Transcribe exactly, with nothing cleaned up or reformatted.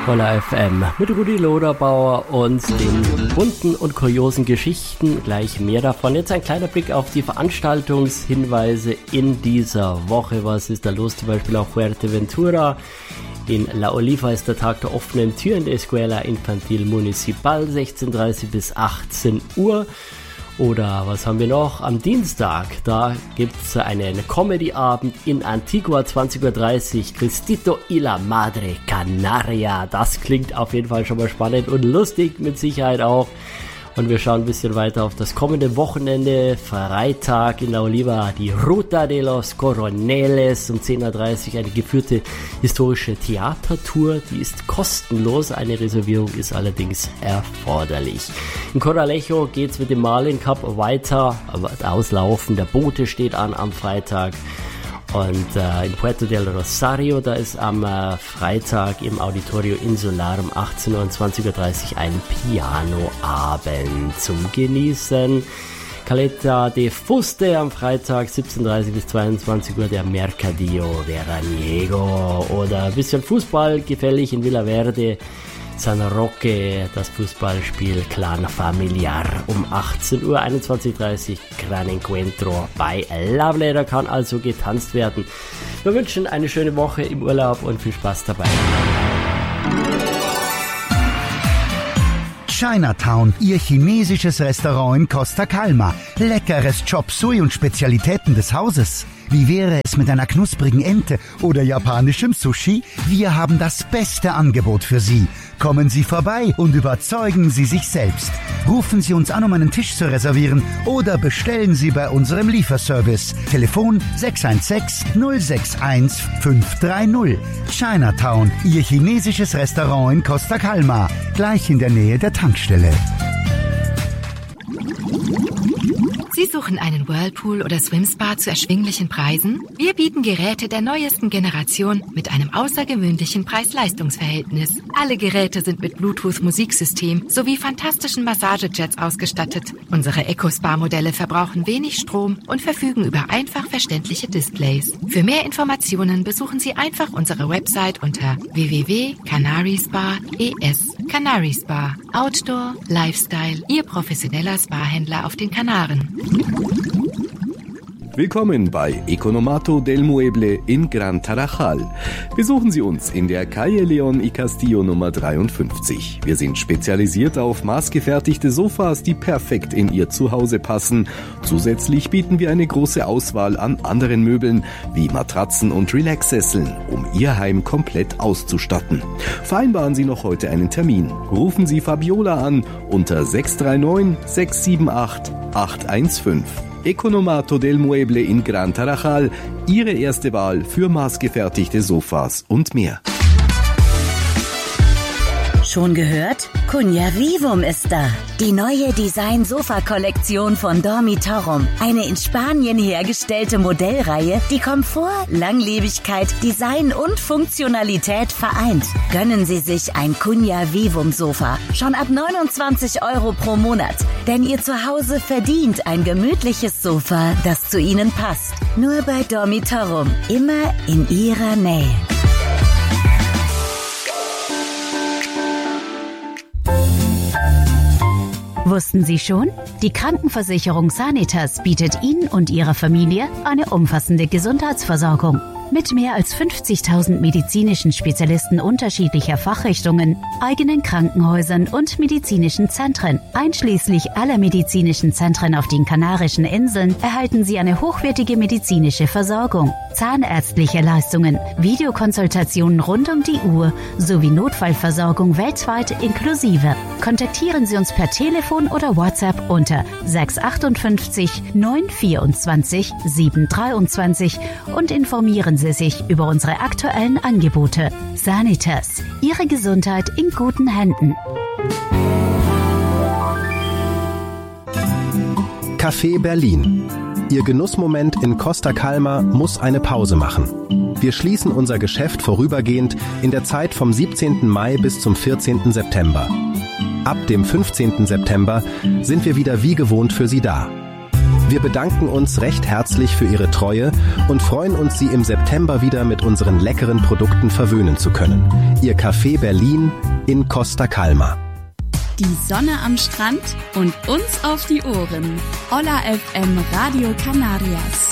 Holla F M mit Rudi Loderbauer und den bunten und kuriosen Geschichten. Gleich mehr davon. Jetzt ein kleiner Blick auf die Veranstaltungshinweise in dieser Woche. Was ist da los? Zum Beispiel auf Fuerteventura. In La Oliva ist der Tag der offenen Tür in der Escuela Infantil Municipal, sechzehn Uhr dreißig bis achtzehn Uhr. Oder was haben wir noch? Am Dienstag, da gibt's einen Comedy-Abend in Antigua, zwanzig Uhr dreißig, Cristito y la Madre Canaria. Das klingt auf jeden Fall schon mal spannend und lustig, mit Sicherheit auch. Und wir schauen ein bisschen weiter auf das kommende Wochenende. Freitag in La Oliva, die Ruta de los Coroneles um zehn Uhr dreißig, eine geführte historische Theatertour. Die ist kostenlos, eine Reservierung ist allerdings erforderlich. In Corralejo geht's mit dem Marlin Cup weiter, aber das Auslaufen der Boote steht an am Freitag. Und äh, in Puerto del Rosario, da ist am äh, Freitag im Auditorio Insular um achtzehn Uhr und zwanzig Uhr dreißig ein Pianoabend zum Genießen. Caleta de Fuste am Freitag, siebzehn Uhr dreißig bis zweiundzwanzig Uhr, der Mercadillo Veraniego. Oder ein bisschen Fußball, gefällig in Villaverde. San Roque, das Fußballspiel Clan Familiar um achtzehn Uhr, einundzwanzig Uhr dreißig, Gran Encuentro bei Lovely, da kann also getanzt werden. Wir wünschen eine schöne Woche im Urlaub und viel Spaß dabei. Chinatown, Ihr chinesisches Restaurant in Costa Calma. Leckeres Chop Suey und Spezialitäten des Hauses. Wie wäre es mit einer knusprigen Ente oder japanischem Sushi? Wir haben das beste Angebot für Sie. Kommen Sie vorbei und überzeugen Sie sich selbst. Rufen Sie uns an, um einen Tisch zu reservieren oder bestellen Sie bei unserem Lieferservice. Telefon sechs eins sechs null sechs eins fünf drei null. Chinatown, Ihr chinesisches Restaurant in Costa Calma, gleich in der Nähe der Tankstelle. Sie suchen einen Whirlpool oder Swimspa zu erschwinglichen Preisen? Wir bieten Geräte der neuesten Generation mit einem außergewöhnlichen Preis-Leistungs-Verhältnis. Alle Geräte sind mit Bluetooth-Musiksystem sowie fantastischen Massagejets ausgestattet. Unsere EcoSpa-Modelle verbrauchen wenig Strom und verfügen über einfach verständliche Displays. Für mehr Informationen besuchen Sie einfach unsere Website unter w w w punkt canaryspa punkt e s. Canary Spa. Outdoor, Lifestyle, Ihr professioneller Spa-Händler auf den Kanaren. Willkommen bei Economato del Mueble in Gran Tarajal. Besuchen Sie uns in der Calle León y Castillo Nummer dreiundfünfzig. Wir sind spezialisiert auf maßgefertigte Sofas, die perfekt in Ihr Zuhause passen. Zusätzlich bieten wir eine große Auswahl an anderen Möbeln wie Matratzen und Relaxsesseln, um Ihr Heim komplett auszustatten. Vereinbaren Sie noch heute einen Termin. Rufen Sie Fabiola an unter sechs drei neun sechs sieben acht acht eins fünf. Economato del Mueble in Gran Tarajal, Ihre erste Wahl für maßgefertigte Sofas und mehr. Schon gehört? Cunha Vivum ist da. Die neue Design-Sofa-Kollektion von Dormitorum. Eine in Spanien hergestellte Modellreihe, die Komfort, Langlebigkeit, Design und Funktionalität vereint. Gönnen Sie sich ein Cunha Vivum Sofa. Schon ab neunundzwanzig Euro pro Monat. Denn Ihr Zuhause verdient ein gemütliches Sofa, das zu Ihnen passt. Nur bei Dormitorum. Immer in Ihrer Nähe. Wussten Sie schon? Die Krankenversicherung Sanitas bietet Ihnen und Ihrer Familie eine umfassende Gesundheitsversorgung. Mit mehr als fünfzigtausend medizinischen Spezialisten unterschiedlicher Fachrichtungen, eigenen Krankenhäusern und medizinischen Zentren, einschließlich aller medizinischen Zentren auf den Kanarischen Inseln, erhalten Sie eine hochwertige medizinische Versorgung, zahnärztliche Leistungen, Videokonsultationen rund um die Uhr sowie Notfallversorgung weltweit inklusive. Kontaktieren Sie uns per Telefon oder WhatsApp unter sechs achtundfünfzig neun vierundzwanzig sieben dreiundzwanzig und informieren Sie sich über unsere aktuellen Angebote. Sanitas, Ihre Gesundheit in guten Händen. Café Berlin. Ihr Genussmoment in Costa Calma muss eine Pause machen. Wir schließen unser Geschäft vorübergehend in der Zeit vom siebzehnten Mai bis zum vierzehnten September. Ab dem fünfzehnten September sind wir wieder wie gewohnt für Sie da. Wir bedanken uns recht herzlich für Ihre Treue und freuen uns, Sie im September wieder mit unseren leckeren Produkten verwöhnen zu können. Ihr Café Berlin in Costa Calma. Die Sonne am Strand und uns auf die Ohren. Hola F M Radio Canarias.